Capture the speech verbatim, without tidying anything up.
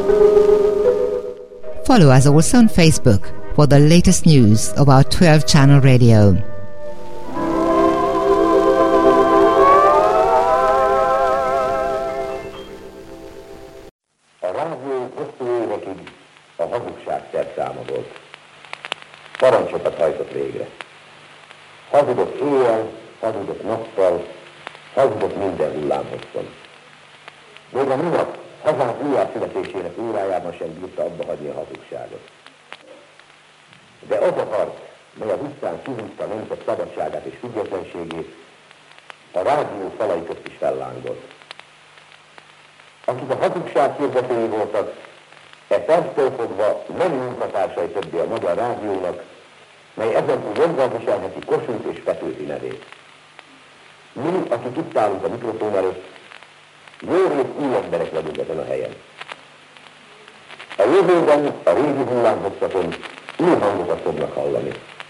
Follow us also on Facebook for the latest news of our twelve channel radio. A rádió hosszú évekig a hazugság szerszáma volt. Parancsokat hajtott végre. Hazudott éjjel, hazudott nappal, hazudott minden hullámhosszon. Még a minap hazánk újjászületésének órájában sem bírta abba hagyni a hazugságot. De az a harc, mely a utcán kihúzta nemzet szabadságát és függetlenségét, a rádió falai közt is fellángolt. Akik a hazugság hirdetői voltak, e perctől fogva nem munkatársai többé a Magyar Rádiónak, mely ezentúl joggal viselheti Kossuth és Petőfi nevét. Mi, akik itt állunk a mikrofon előtt, jó rét új emberek vagyunk ezen a helyen. A jövőben a régi hullámhosszakon új hangokat fognak hallani.